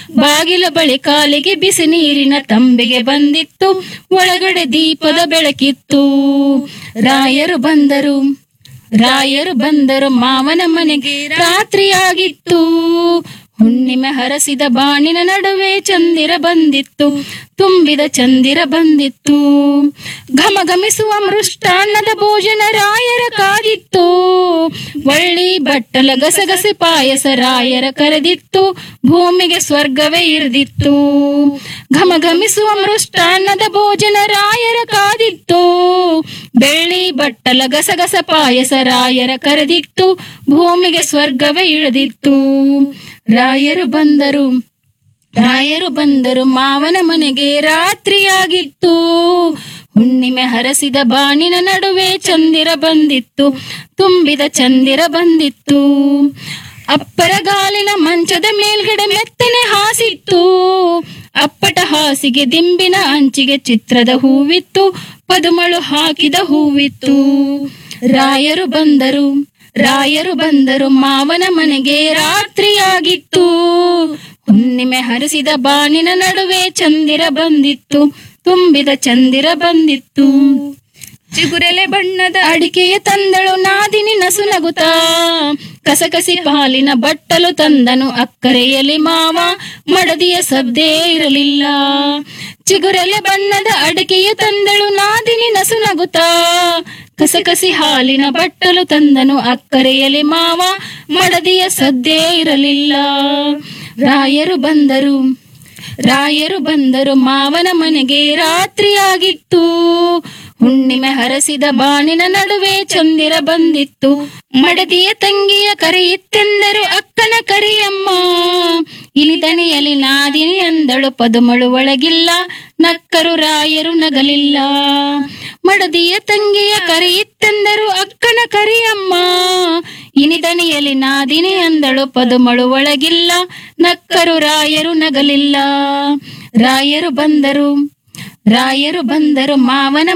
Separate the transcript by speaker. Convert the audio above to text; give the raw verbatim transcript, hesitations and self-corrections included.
Speaker 1: ಬಾಗಿಲ ಬಳಿ ಕಾಲಿಗೆ ಬಿಸಿ ನೀರಿನ ತಂಬಿಗೆ ಬಂದಿತ್ತು, ಒಳಗಡೆ ದೀಪದ ಬೆಳಕಿತ್ತು. ರಾಯರು ಬಂದರು ರಾಯರು ಬಂದರು ಮಾವನ ಮನೆಗೆ, ರಾತ್ರಿಯಾಗಿತ್ತು. ಹುಣ್ಣಿಮೆ ಹರಸಿದ ಬಾಣಿನ ನಡುವೆ ಚಂದಿರ ಬಂದಿತ್ತು, ತುಂಬಿದ ಚಂದಿರ ಬಂದಿತ್ತು. ಘಮಘಮಿಸುವ ಮೃಷ್ಟಾನ್ನದ ಭೋಜನ ರಾಯರ ಕಾದಿತ್ತು, ಒಳ್ಳಿ ಬಟ್ಟಲ ಗಸಗಸೆ ಪಾಯಸ ರಾಯರ ಕರೆದಿತ್ತು, ಭೂಮಿಗೆ ಸ್ವರ್ಗವೇ ಇರಿದಿತ್ತು. ಘಮಘಮಿಸುವ ಮೃಷ್ಟಾನ್ನದ ಭೋಜನ ರಾಯರ ಕಾದಿತ್ತು, ಬೆಳ್ಳಿ ಬಟ್ಟಲ ಗಸಗಸ ಪಾಯಸ ರಾಯರ ಕರೆದಿತ್ತು, ಭೂಮಿಗೆ ಸ್ವರ್ಗವೇ ಇಳಿದಿತ್ತು. ರಾಯರು ಬಂದರು ರಾಯರು ಬಂದರು ಮಾವನ ಮನೆಗೆ, ರಾತ್ರಿಯಾಗಿತ್ತು. ಹುಣ್ಣಿಮೆ ಹರಸಿದ ಬಾಣಿನ ನಡುವೆ ಚಂದಿರ ಬಂದಿತ್ತು, ತುಂಬಿದ ಚಂದಿರ ಬಂದಿತ್ತು. ಅಪ್ಪರಗಾಲಿನ ಮಂಚದ ಮೇಲ್ಗಡೆ ಮೆತ್ತನೆ ಹಾಸಿತ್ತು, ಅಪ್ಪಟ ಹಾಸಿಗೆ ದಿಂಬಿನ ಅಂಚಿಗೆ ಚಿತ್ರದ ಹೂವಿತ್ತು, ಪದುಮಳು ಹಾಕಿದ ಹೂವಿತ್ತು. ರಾಯರು ಬಂದರು ರಾಯರು ಬಂದರು ಮಾವನ ಮನೆಗೆ, ರಾತ್ರಿಯಾಗಿತ್ತು. ಹುಣ್ಣಿಮೆ ಹರಿಸಿದ ಬಾನಿನ ನಡುವೆ ಚಂದಿರ ಬಂದಿತ್ತು, ತುಂಬಿದ ಚಂದಿರ ಬಂದಿತ್ತು. ಚಿಗುರೆಲೆ ಬಣ್ಣದ ಅಡಿಕೆಯ ತಂದಳು ನಾದಿನಿ ನಸು ನಗುತ್ತಾ, ಕಸಕಸಿ ಪಾಲಿನ ಬಟ್ಟಲು ತಂದನು ಅಕ್ಕರೆಯಲ್ಲಿ ಮಾವ, ಮಡದಿಯ ಸದ್ದೇ ಇರಲಿಲ್ಲ. ಚಿಗುರೆಲೆ ಬಣ್ಣದ ಅಡಿಕೆಯ ತಂದಳು ನಾದಿನಿ ನಸು ನಗುತ್ತಾ, ಕಸಕಸಿ ಹಾಲಿನ ಬಟ್ಟಲು ತಂದನು ಅಕ್ಕರೆಯಲ್ಲಿ ಮಾವ, ಮಡದಿಯ ಸದ್ದೇ ಇರಲಿಲ್ಲ. ರಾಯರು ಬಂದರು ರಾಯರು ಬಂದರು ಮಾವನ ಮನೆಗೆ, ರಾತ್ರಿಯಾಗಿತ್ತು. ಹುಣ್ಣಿಮೆ ಹರಸಿದ ಬಾಣಿನ ನಡುವೆ ಚಂದಿರ ಬಂದಿತ್ತು, ಮಡದಿಯ ತಂಗಿಯ ಕರೆಯಿತ್ತೆಂದರು ಅಕ್ಕನ ಕರಿಯಮ್ಮ. ಇಳಿದಣಿಯಲಿ ನಾದಿನಿ ಅಂದಳು ಪದುಮಳು ಒಳಗಿಲ್ಲ, ನಕ್ಕರು ರಾಯರು ನಗಲಿಲ್ಲ. ಮಡದಿಯ ತಂಗಿಯ ಕರೆಯಿತ್ತೆಂದರು ಅಕ್ಕನ ಕರಿಯಮ್ಮ, ಇನಿದಣಿಯಲಿ ನಾದಿನಿ ಅಂದಳು ಪದುಮಳು ಒಳಗಿಲ್ಲ, ನಕ್ಕರು ರಾಯರು ನಗಲಿಲ್ಲ. ರಾಯರು ಬಂದರು ರಾಯರು ಬಂದರು ಮಾವನ